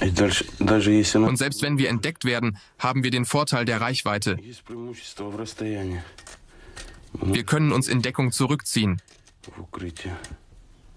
Und selbst wenn wir entdeckt werden, haben wir den Vorteil der Reichweite. Wir können uns in Deckung zurückziehen.